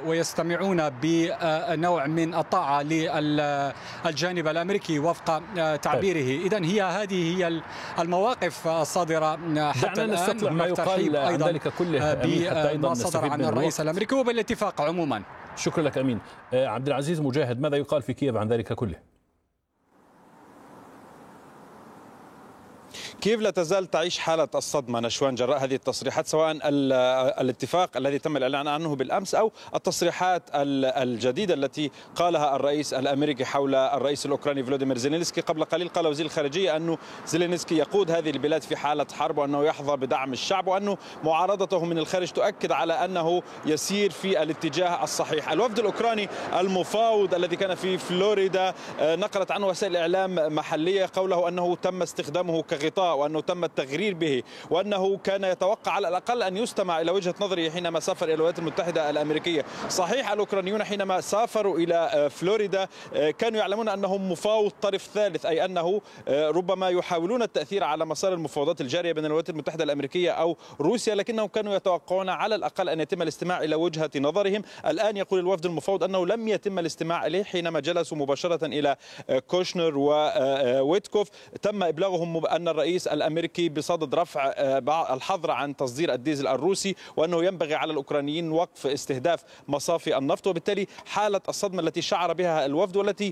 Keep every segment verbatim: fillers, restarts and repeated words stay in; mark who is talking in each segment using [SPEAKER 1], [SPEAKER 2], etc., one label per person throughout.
[SPEAKER 1] ويستمعون بنوع من الطاعة للجانب الأمريكي وفق تعبيره. إذن هي هذه هي المواقف الصادرة حتى الآن.
[SPEAKER 2] نستطلع ما يقال عن ذلك كله
[SPEAKER 1] بما صدر عن الرئيس الأمريكي وبالاتفاق عموما.
[SPEAKER 2] شكرا لك أمين. عبد العزيز مجاهد، ماذا يقال في كييف عن ذلك كله؟
[SPEAKER 3] كييف لا تزال تعيش حالة الصدمة نشوان جراء هذه التصريحات، سواء الاتفاق الذي تم الإعلان عنه بالأمس أو التصريحات الجديدة التي قالها الرئيس الأمريكي حول الرئيس الأوكراني فلوديمير زيلينسكي. قبل قليل قال وزير الخارجية أنه زيلينسكي يقود هذه البلاد في حالة حرب، وأنه يحظى بدعم الشعب، وأنه معارضته من الخارج تؤكد على أنه يسير في الاتجاه الصحيح. الوفد الأوكراني المفاوض الذي كان في فلوريدا نقلت عنه وسائل إعلام محلية قوله أنه تم استخدامه كغطاء، وأنه تم التغرير به، وأنه كان يتوقع على الأقل أن يستمع إلى وجهة نظره حينما سافر إلى الولايات المتحدة الأمريكية. صحيح الأوكرانيون حينما سافروا إلى فلوريدا كانوا يعلمون أنهم مفاوض طرف ثالث، أي أنه ربما يحاولون التأثير على مسار المفاوضات الجارية بين الولايات المتحدة الأمريكية أو روسيا، لكنهم كانوا يتوقعون على الأقل أن يتم الاستماع إلى وجهة نظرهم. الآن يقول الوفد المفاوض أنه لم يتم الاستماع إليه حينما جلسوا مباشرة إلى كوشنر وويتكوف. تم إبلاغهم أن الرئيس الأمريكي بصدد رفع الحظر عن تصدير الديزل الروسي، وأنه ينبغي على الأوكرانيين وقف استهداف مصافي النفط. وبالتالي حالة الصدمة التي شعر بها الوفد والتي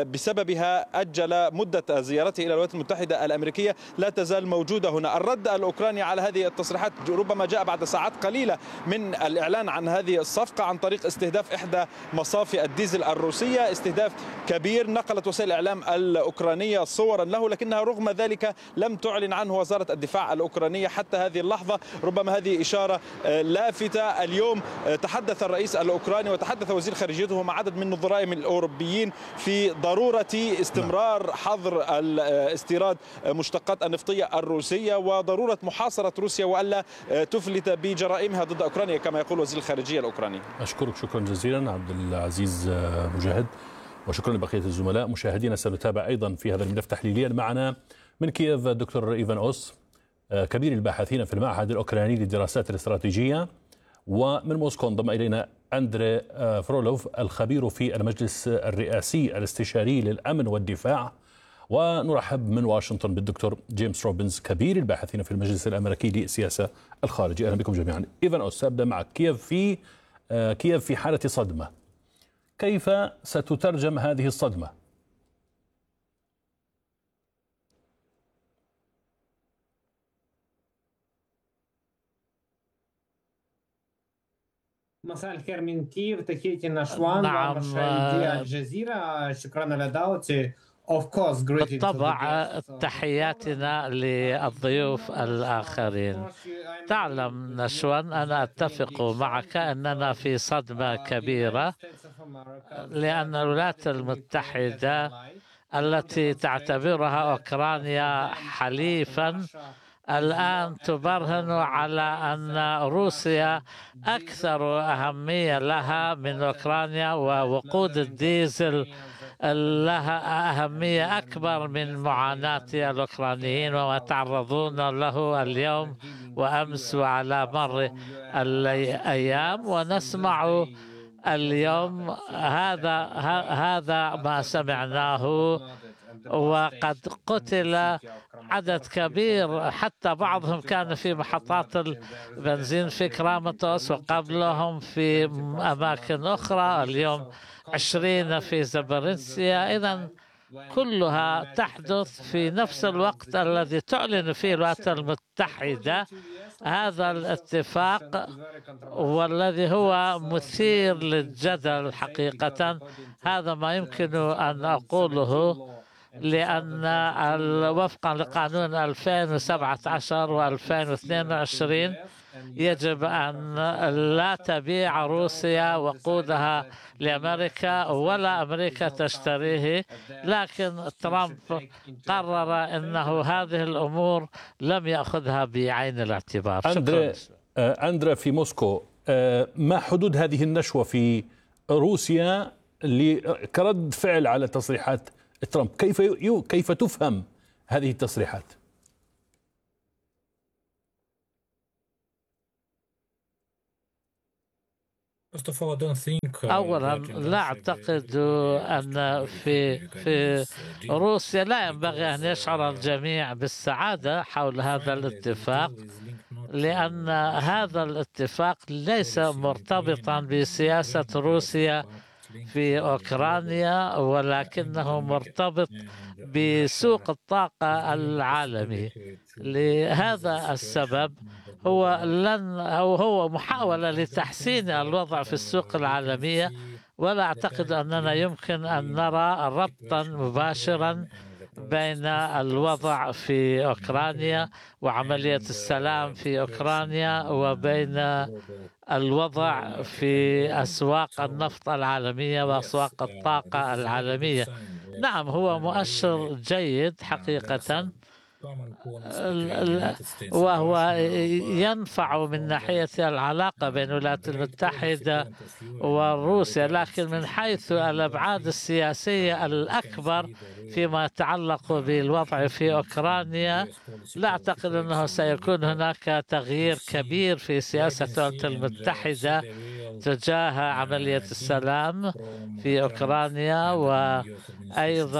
[SPEAKER 3] بسببها أجل مدة زيارته إلى الولايات المتحدة الأمريكية لا تزال موجودة هنا. الرد الأوكراني على هذه التصريحات ربما جاء بعد ساعات قليلة من الإعلان عن هذه الصفقة عن طريق استهداف إحدى مصافي الديزل الروسية، استهداف كبير. نقلت وسائل الإعلام الأوكرانية صورا له، لكنها رغم ذلك لم تعلن عنه وزارة الدفاع الأوكرانية حتى هذه اللحظة. ربما هذه إشارة لافتة. اليوم تحدث الرئيس الأوكراني وتحدث وزير خارجيته مع عدد من نظرائهم الأوروبيين في ضرورة استمرار حظر استيراد مشتقات النفطية الروسية وضرورة محاصرة روسيا وألا تفلت بجرائمها ضد أوكرانيا كما يقول وزير الخارجية الأوكراني.
[SPEAKER 2] أشكرك شكرا جزيلا عبد العزيز مجاهد، وشكرا لبقية الزملاء. مشاهدينا سنتابع أيضا في هذا الملف تحليليا. معنا من كييف الدكتور إيفان أوس كبير الباحثين في المعهد الأوكراني للدراسات الاستراتيجية، ومن موسكو انضم إلينا أندري فرولوف الخبير في المجلس الرئاسي الاستشاري للأمن والدفاع. ونرحب من واشنطن بالدكتور جيمس روبنز كبير الباحثين في المجلس الأمريكي للسياسة الخارجية. أهلا بكم جميعا. إيفان أوس، سأبدأ معك. كييف في كييف في حالة صدمة، كيف ستترجم هذه الصدمة؟
[SPEAKER 4] مساء الخير من كييف، تحياتي نشوان. نعم، الجزيرة، شكرا على دعوتي.
[SPEAKER 5] بالطبع تحياتنا للضيوف الآخرين. تعلم نشوان، أنا أتفق معك أننا في صدمة كبيرة، لأن الولايات المتحدة التي تعتبرها أوكرانيا حليفا الآن تبرهن على أن روسيا أكثر أهمية لها من أوكرانيا، ووقود الديزل لها أهمية أكبر من معاناة الأوكرانيين وما تعرضون له اليوم وأمس وعلى مر الأيام. ونسمع اليوم هذا هذا ما سمعناه، وقد قتل عدد كبير، حتى بعضهم كان في محطات البنزين في كراماتوس وقبلهم في أماكن أخرى، اليوم عشرين في زبرنسيا. إذن كلها تحدث في نفس الوقت الذي تعلن فيه الولايات المتحدة هذا الاتفاق، والذي هو مثير للجدل حقيقة. هذا ما يمكن أن أقوله، لأن وفقا لقانون ألفين وسبعة عشر وألفين واثنين وعشرين يجب أن لا تبيع روسيا وقودها لأمريكا ولا أمريكا تشتريه، لكن ترامب قرر أنه هذه الأمور لم يأخذها بعين الاعتبار.
[SPEAKER 2] أندري أندري في موسكو، ما حدود هذه النشوة في روسيا كرد فعل على تصريحات ترامب؟ كيف كيف تفهم هذه التصريحات؟
[SPEAKER 5] أولا لا أعتقد أن في في روسيا لا ينبغي أن يشعر الجميع بالسعادة حول هذا الاتفاق، لأن هذا الاتفاق ليس مرتبطا بسياسة روسيا في أوكرانيا، ولكنه مرتبط بسوق الطاقة العالمي. لهذا السبب هو لن أو هو محاولة لتحسين الوضع في السوق العالمية، ولا أعتقد أننا يمكن أن نرى ربطا مباشرا بين الوضع في أوكرانيا وعملية السلام في أوكرانيا وبين الوضع في أسواق النفط العالمية وأسواق الطاقة العالمية. نعم، هو مؤشر جيد حقيقة، وهو ينفع من ناحية العلاقة بين الولايات المتحدة وروسيا، لكن من حيث الأبعاد السياسية الأكبر فيما يتعلق بالوضع في أوكرانيا لا أعتقد أنه سيكون هناك تغيير كبير في سياسة الولايات المتحدة تجاه عملية السلام في أوكرانيا. وأيضا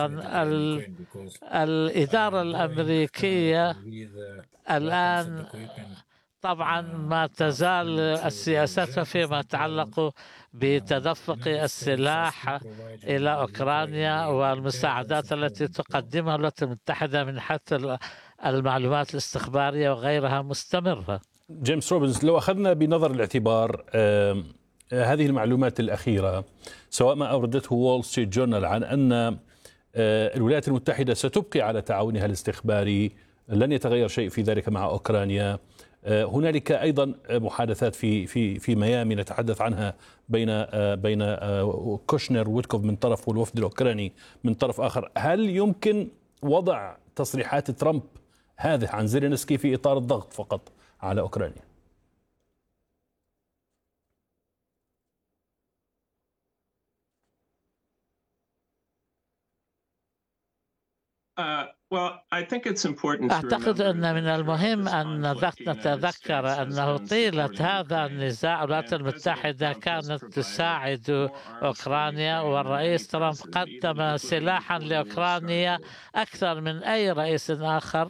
[SPEAKER 5] الإدارة الأمريكية الآن طبعا ما تزال السياسات فيما يتعلق بتدفق السلاح إلى أوكرانيا والمساعدات التي تقدمها الولايات المتحدة من حيث المعلومات الاستخبارية وغيرها مستمرة.
[SPEAKER 2] جيمس روبنز، لو أخذنا بنظر الاعتبار آه هذه المعلومات الأخيرة، سواء ما أوردته وول ستريت جورنال عن أن آه الولايات المتحدة ستبقي على تعاونها الاستخباري، لن يتغير شيء في ذلك مع أوكرانيا. آه هنالك أيضا محادثات في في في ميامي نتحدث عنها بين آه بين آه كوشنر وويتكوف من طرف والوفد الأوكراني من طرف آخر. هل يمكن وضع تصريحات ترامب هذه عن زيلينسكي في إطار الضغط فقط على أوكرانيا؟
[SPEAKER 5] أعتقد أن من المهم أن نتذكر أنه طيلة هذا النزاع الولايات المتحدة كانت تساعد أوكرانيا، والرئيس ترامب قدم سلاحا لأوكرانيا أكثر من أي رئيس آخر،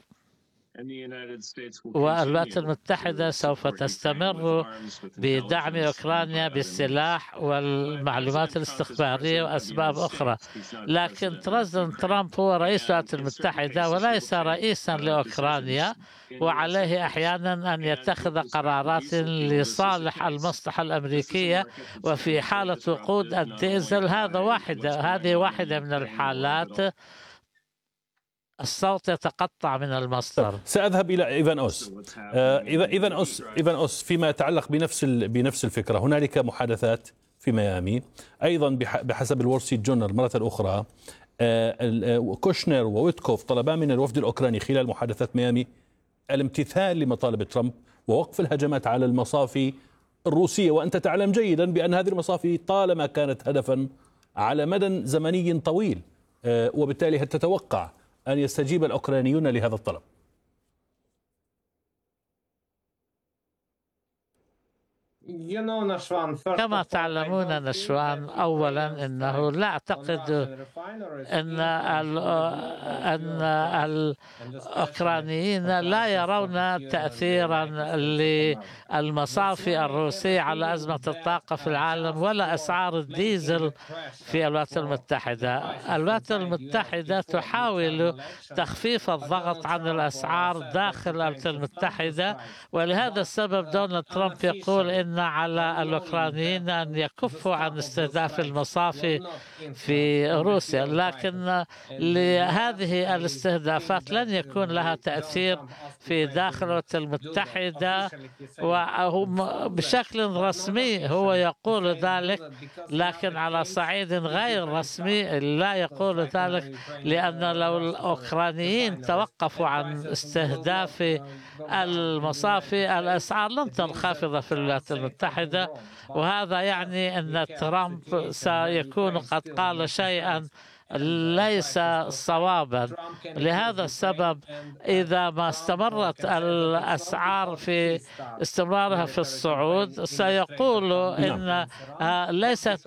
[SPEAKER 5] والولايات المتحدة سوف تستمر بدعم أوكرانيا بالسلاح والمعلومات الاستخبارية وأسباب أخرى. لكن بريزيدنت ترامب هو رئيس الولايات المتحدة وليس رئيسا لأوكرانيا، وعليه أحيانا أن يتخذ قرارات لصالح المصلحة الأمريكية. وفي حالة وقود الديزل هذا واحدة هذه واحدة من الحالات الصوت يتقطع من المصدر.
[SPEAKER 2] سأذهب إلى إيفان أوس. آه إيفان أوس إيفان أوس فيما يتعلق بنفس بنفس الفكرة، هنالك محادثات في ميامي أيضا بحسب الول ستريت جورنال مرة أخرى. آه كوشنر وويتكوف طلبا من الوفد الأوكراني خلال محادثات ميامي الامتثال لمطالب ترامب ووقف الهجمات على المصافي الروسية، وأنت تعلم جيدا بأن هذه المصافي طالما كانت هدفا على مدى زمني طويل، آه وبالتالي هل تتوقع أن يستجيب الأوكرانيون لهذا الطلب؟
[SPEAKER 5] كما تعلمون نشوان، أولا أنه لا أعتقد أن أن الأوكرانيين لا يرون تأثيرا للمصافي الروسية على أزمة الطاقة في العالم ولا أسعار الديزل في الولايات المتحدة. الولايات المتحدة تحاول تخفيف الضغط عن الأسعار داخل الولايات المتحدة، ولهذا السبب دونالد ترامب يقول إن على الأوكرانيين أن يكفوا عن استهداف المصافي في روسيا، لكن لهذه الاستهدافات لن يكون لها تأثير في داخل الولايات المتحدة، وبشكل رسمي هو يقول ذلك، لكن على صعيد غير رسمي لا يقول ذلك، لأن لو الأوكرانيين توقفوا عن استهداف المصافي الأسعار لن تنخفض في الولايات المتحدة، وهذا يعني أن ترامب سيكون قد قال شيئا ليس صوابا. لهذا السبب إذا ما استمرت الأسعار في استمرارها في الصعود سيقول إن ليست